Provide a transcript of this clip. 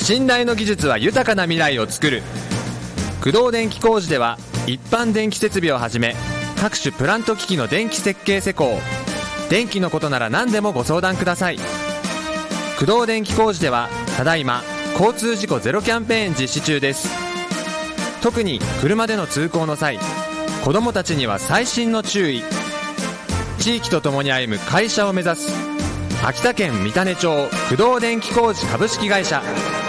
信頼の技術は豊かな未来をつくる。工藤電気工事では一般電気設備をはじめ各種プラント機器の電気設計施工、電気のことなら何でもご相談ください。工藤電気工事ではただいま交通事故ゼロキャンペーン実施中です。特に車での通行の際、子どもたちには細心の注意。地域とともに歩む会社を目指す秋田県三種町工藤電気工事株式会社。